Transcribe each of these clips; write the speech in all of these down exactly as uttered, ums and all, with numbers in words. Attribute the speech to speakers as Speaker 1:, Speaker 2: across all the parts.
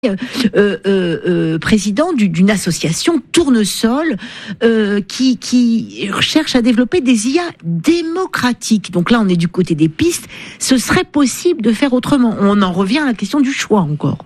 Speaker 1: Euh, euh, euh, président du, d'une association Tournesol euh, qui, qui cherche à développer des I A démocratiques. Donc là, on est du côté des pistes. Ce serait possible de faire autrement. On en revient à la question du choix encore.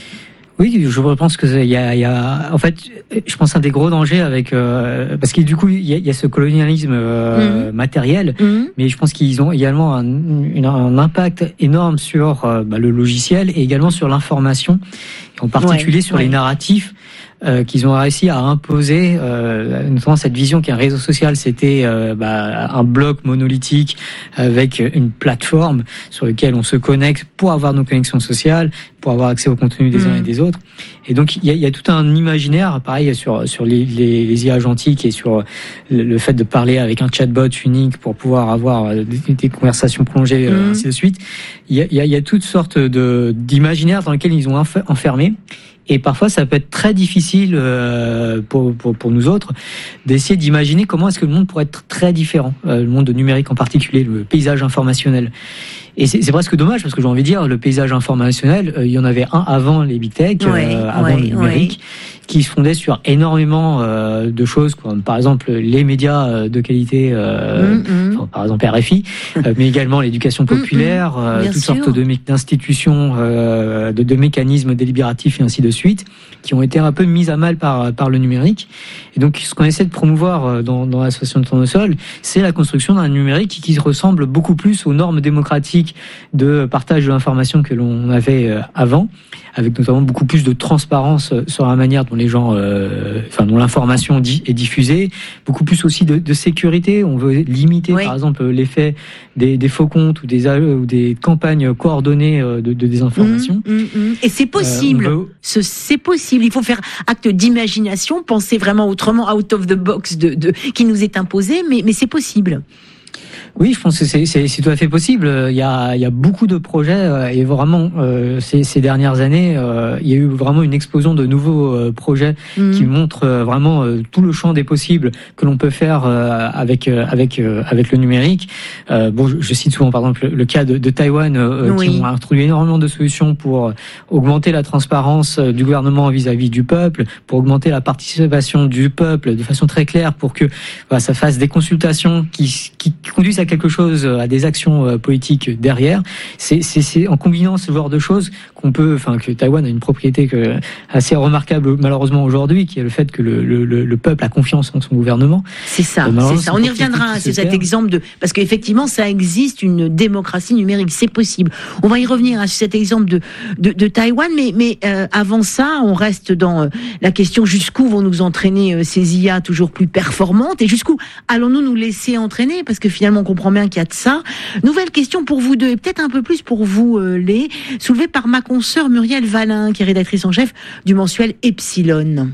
Speaker 2: Oui, je pense que il y a, il y a, en fait, je pense un des gros dangers avec, euh, parce que du coup, il y a, il y a ce colonialisme euh, mmh. matériel, mmh. mais je pense qu'ils ont également un, une, un impact énorme sur euh, bah, le logiciel et également sur l'information, en particulier ouais, sur ouais. les narratifs. Euh, qu'ils ont réussi à imposer, euh, notamment cette vision qu'un réseau social c'était euh, bah, un bloc monolithique avec une plateforme sur laquelle on se connecte pour avoir nos connexions sociales, pour avoir accès au contenu des mmh. uns et des autres. Et donc il y a, y a tout un imaginaire, pareil sur sur les, les, les I A agentiques et sur le, le fait de parler avec un chatbot unique pour pouvoir avoir des, des conversations prolongées, mmh. ainsi de suite. Il y a, y a, y a toutes sortes de d'imaginaires dans lesquels ils ont enfermé. Et parfois, ça peut être très difficile euh, pour, pour, pour nous autres d'essayer d'imaginer comment est-ce que le monde pourrait être très différent, euh, le monde numérique en particulier, le paysage informationnel. Et c'est, c'est presque dommage parce que j'ai envie de dire, le paysage informationnel, euh, il y en avait un avant les big tech,
Speaker 1: ouais,
Speaker 2: euh, avant
Speaker 1: ouais,
Speaker 2: le numérique, ouais. qui se fondait sur énormément euh, de choses, comme par exemple les médias de qualité, euh, mm-hmm. enfin, par exemple R F I, euh, mais également l'éducation populaire, mm-hmm. euh, toutes sûr. sortes de, d'institutions, euh, de, de mécanismes délibératifs et ainsi de suite, qui ont été un peu mises à mal par, par le numérique. Et donc, ce qu'on essaie de promouvoir dans, dans l'association de Tournesol, c'est la construction d'un numérique qui, qui ressemble beaucoup plus aux normes démocratiques de partage de l'information que l'on avait avant, avec notamment beaucoup plus de transparence sur la manière dont les gens, euh, enfin dont l'information est diffusée, beaucoup plus aussi de, de sécurité. On veut limiter, oui. par exemple, l'effet des, des faux comptes ou des ou des campagnes coordonnées de, de désinformation.
Speaker 1: Mmh, mmh, mmh. Et c'est possible. Euh, veut... Ce, c'est possible. Il faut faire acte d'imagination, penser vraiment autrement, out of the box, de, de qui nous est imposé, mais mais c'est possible.
Speaker 2: Oui, je pense que c'est, c'est, c'est tout à fait possible. Il y a, il y a beaucoup de projets et vraiment euh, ces, ces dernières années, euh, il y a eu vraiment une explosion de nouveaux euh, projets mmh. qui montrent euh, vraiment euh, tout le champ des possibles que l'on peut faire euh, avec euh, avec euh, avec le numérique. Euh, bon, je, je cite souvent par exemple le, le cas de, de Taïwan euh, oui. qui ont introduit énormément de solutions pour augmenter la transparence du gouvernement vis-à-vis du peuple, pour augmenter la participation du peuple de façon très claire, pour que voilà, ça fasse des consultations qui qui conduisent à quelque chose, à des actions politiques derrière. C'est, c'est, c'est en combinant ce genre de choses qu'on peut, enfin, que Taïwan a une propriété que, assez remarquable malheureusement aujourd'hui, qui est le fait que le, le, le peuple a confiance en son gouvernement.
Speaker 1: C'est ça, c'est ça. On y reviendra, c'est cet exemple de, parce qu'effectivement, ça existe une démocratie numérique, c'est possible. On va y revenir à cet exemple de, de, de Taïwan, mais, mais euh, avant ça, on reste dans euh, la question jusqu'où vont nous entraîner euh, ces I A toujours plus performantes et jusqu'où allons-nous nous laisser entraîner, parce que finalement, on comprend bien qu'il y a de ça. Nouvelle question pour vous deux, et peut-être un peu plus pour vous, euh, les, soulevée par ma consoeur Muriel Valin, qui est rédactrice en chef du mensuel Epsilon.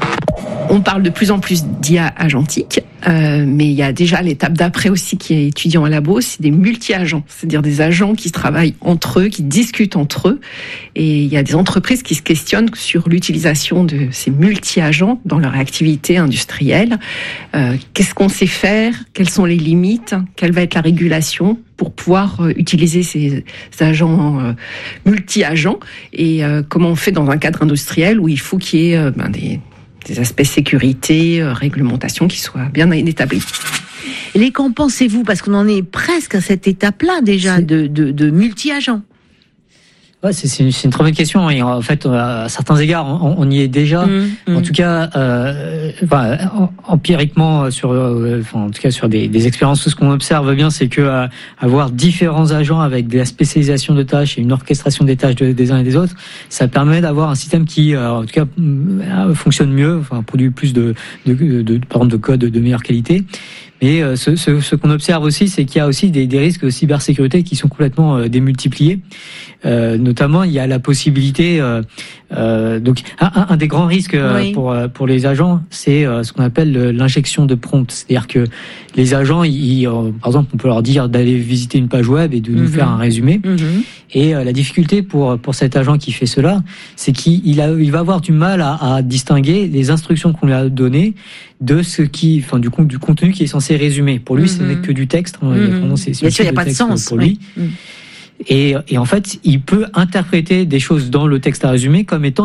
Speaker 3: On parle de plus en plus d'I A agentique, euh, mais il y a déjà l'étape d'après aussi qui est étudiant à labo, c'est des multi-agents, c'est-à-dire des agents qui travaillent entre eux, qui discutent entre eux, et il y a des entreprises qui se questionnent sur l'utilisation de ces multi-agents dans leur activité industrielle. Euh, qu'est-ce qu'on sait faire ? Quelles sont les limites ? Quelle va être la régulation pour pouvoir euh, utiliser ces, ces agents euh, multi-agents, et euh, comment on fait dans un cadre industriel où il faut qu'il y ait euh, ben, des des aspects sécurité, euh, réglementation qui soient bien établis.
Speaker 1: Les qu'en pensez-vous ? Parce qu'on en est presque à cette étape-là déjà de, de, de multi-agents.
Speaker 2: Ouais, c'est, c'est, une, c'est une très bonne question. Et en fait, à certains égards, on, on y est déjà. Mmh, mmh. En tout cas, euh, enfin, empiriquement, sur, euh, enfin, en tout cas, sur des, des expériences, tout ce qu'on observe bien, c'est que euh, avoir différents agents avec de la spécialisation de tâches et une orchestration des tâches de, des uns et des autres, ça permet d'avoir un système qui, euh, en tout cas, euh, fonctionne mieux, enfin, produit plus de, de, de, de par exemple, de code de meilleure qualité. Mais euh, ce, ce, ce qu'on observe aussi, c'est qu'il y a aussi des, des risques de cybersécurité qui sont complètement euh, démultipliés. Euh, notamment, il y a la possibilité. Euh, euh, donc, un, un des grands risques euh, oui. pour pour les agents, c'est euh, ce qu'on appelle l'injection de prompt. C'est-à-dire que les agents, ils, euh, par exemple, on peut leur dire d'aller visiter une page web et de mm-hmm. nous faire un résumé. Mm-hmm. Et euh, la difficulté pour pour cet agent qui fait cela, c'est qu'il a, il va avoir du mal à, à distinguer les instructions qu'on lui a données de ce qui, enfin, du, du contenu qui est censé résumer. Pour lui, mm-hmm. ce n'est que du texte.
Speaker 1: Mm-hmm.
Speaker 2: Vraiment, c'est, c'est
Speaker 1: Bien sûr, il n'y a pas de sens
Speaker 2: pour lui.
Speaker 1: Oui.
Speaker 2: Et, et en fait, il peut interpréter des choses dans le texte à résumer comme étant